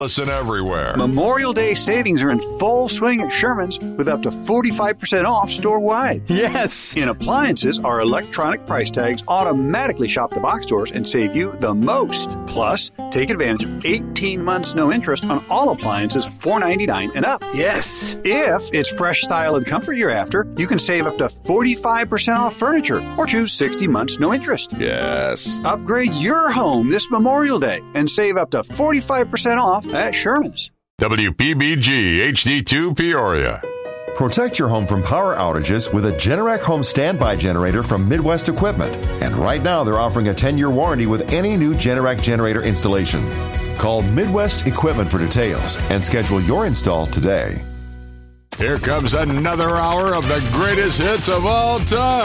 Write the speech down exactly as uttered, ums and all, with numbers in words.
Listen everywhere. Memorial Day savings are in full swing at Sherman's with up to forty-five percent off store-wide. Yes! In appliances, our electronic price tags automatically shop the box stores and save you the most. Plus, take advantage of eighteen months no interest on all appliances four ninety-nine and up. Yes! If it's fresh style and comfort you're after, you can save up to forty-five percent off furniture or choose sixty months no interest. Yes. Upgrade your home this Memorial Day and save up to forty-five percent off at Sherman's. W P B G H D two Peoria. Protect your home from power outages with a Generac Home Standby Generator from Midwest Equipment. And right now they're offering a ten-year warranty with any new Generac generator installation. Call Midwest Equipment for details and schedule your install today. Here comes another hour of the greatest hits of all time.